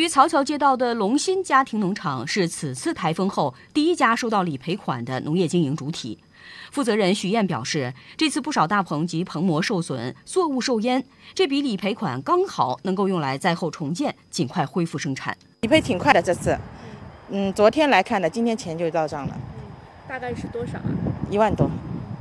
于曹桥街道的龙鑫家庭农场是此次台风后第一家收到理赔款的农业经营主体。负责人徐燕表示，这次不少大棚及棚膜受损，作物受淹，这笔理赔款刚好能够用来灾后重建，尽快恢复生产。 理赔挺快的这次，昨天来看的，今天钱就到账了。 大概是多少啊 ？1万多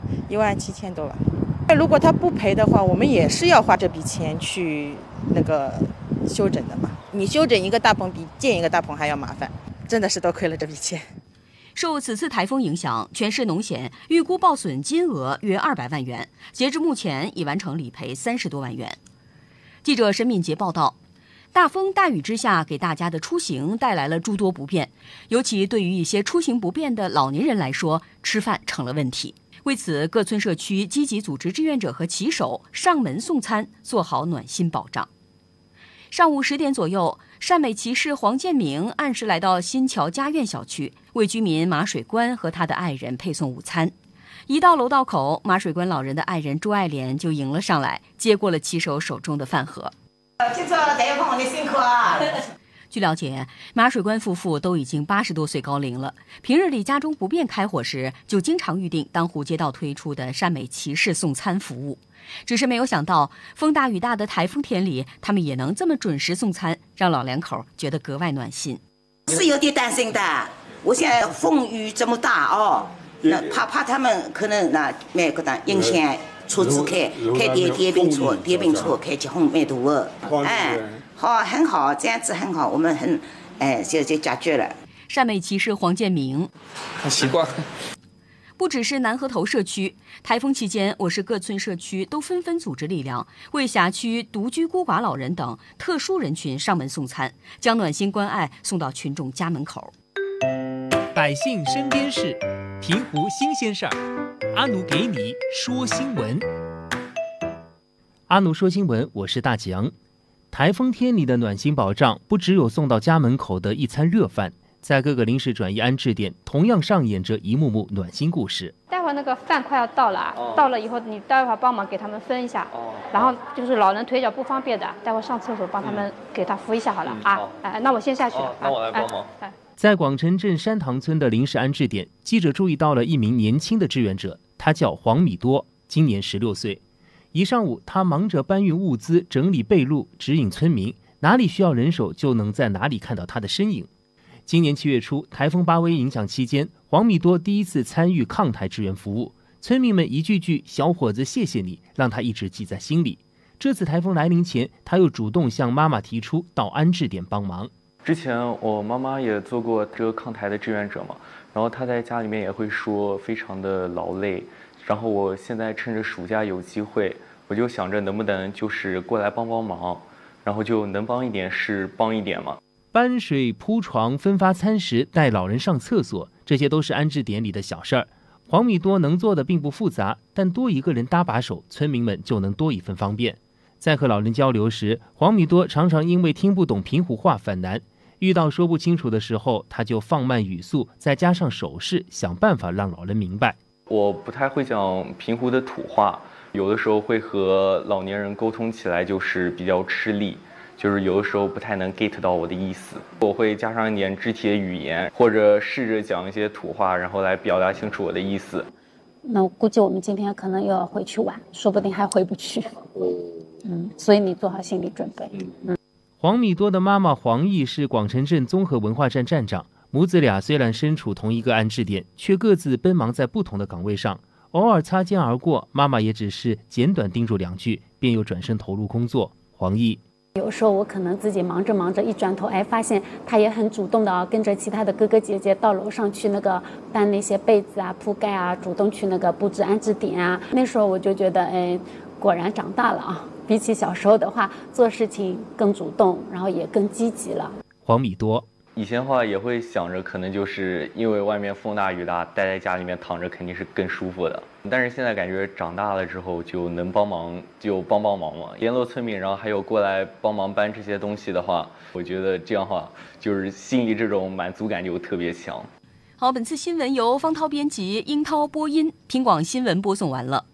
，17000多吧。如果他不赔的话，我们也是要花这笔钱去修整的嘛。你修整一个大棚比建一个大棚还要麻烦，真的是多亏了这笔钱。 受此次台风影响，全市农险预估报损金额约200万元，截至目前已完成理赔30多万元。记者沈敏杰报道，大风大雨之下，给大家的出行带来了诸多不便，尤其对于一些出行不便的老年人来说，吃饭成了问题。为此，各村社区积极组织志愿者和骑手上门送餐，做好暖心保障。上午10点左右，汕尾骑士黄建明按时来到新桥家苑小区，为居民马水官和他的爱人配送午餐。一到楼道口，马水官老人的爱人朱爱莲就迎了上来，接过了骑手手中的饭盒。 今朝大家帮我辛苦啊！ 据了解，马水官夫妇都已经80多岁高龄了，平日里家中不便开火时，就经常预定当湖街道推出的汕尾骑士送餐服务。只是没有想到，风大雨大的台风天里，他们也能这么准时送餐，让老两口觉得格外暖心。 是有点担心的，我现在风雨这么大哦，怕他们可能没个影响车子开电瓶车开结婚蛮多的，好，很好，这样子很好，我们就解决了。 汕尾骑士黄建明， 很习惯。 不只是南河头社区，台风期间，我市各村社区都纷纷组织力量，为辖区独居孤寡老人等特殊人群上门送餐，将暖心关爱送到群众家门口。 百姓身边事，平湖新鲜事儿，阿奴给你说新闻。阿奴说新闻，我是大江。台风天里的暖心保障，不只有送到家门口的一餐热饭，在各个临时转移安置点，同样上演着一幕幕暖心故事。 待会儿那个饭快要到了，到了以后你待会儿帮忙给他们分一下，然后就是老人腿脚不方便的，待会儿上厕所帮他们给他扶一下好了啊。那我先下去了。 那我来帮忙。 在广城镇山塘村的临时安置点，记者注意到了一名年轻的志愿者，他叫黄米多，今年16岁。一上午，他忙着搬运物资、整理备路、指引村民，哪里需要人手就能在哪里看到他的身影。今年7月初，台风巴威影响期间，黄米多第一次参与抗台支援服务，村民们一句句“小伙子，谢谢你”，让他一直记在心里。这次台风来临前，他又主动向妈妈提出到安置点帮忙。 之前我妈妈也做过这个抗台的志愿者嘛，然后她在家里面也会说非常的劳累，然后我现在趁着暑假有机会，我就想着能不能就是过来帮帮忙，然后就能帮一点是帮一点嘛。 搬水、铺床、分发餐食、带老人上厕所，这些都是安置点里的小事儿。黄米多能做的并不复杂，但多一个人搭把手，村民们就能多一份方便。在和老人交流时，黄米多常常因为听不懂平湖话犯难，遇到说不清楚的时候，他就放慢语速，再加上手势，想办法让老人明白。 我不太会讲平湖的土话，有的时候会和老年人沟通起来就是比较吃力，就是有的时候不太能 get 到我的意思，我会加上一点肢体的语言，或者试着讲一些土话，然后来表达清楚我的意思。 那我估计我们今天可能又要回去玩，说不定还回不去。所以你做好心理准备。 黄米多的妈妈黄毅是广城镇综合文化站站长，母子俩虽然身处同一个安置点，却各自奔忙在不同的岗位上，偶尔擦肩而过，妈妈也只是简短叮嘱2句，便又转身投入工作。黄毅有时候我可能自己忙着一转头，发现他也很主动的跟着其他的哥哥姐姐到楼上去搬那些被子啊、铺盖啊，主动去布置安置点啊。那时候我就觉得，果然长大了啊，比起小时候的话，做事情更主动，然后也更积极了。 黄米多以前的话也会想着，可能就是因为外面风大雨大，待在家里面躺着肯定是更舒服的。但是现在感觉长大了之后，就能帮忙就帮忙嘛，联络村民，然后还有过来帮忙搬这些东西的话，我觉得这样的话，就是心里这种满足感就特别强。 好，本次新闻由方涛编辑，英涛播音，听广新闻播送完了。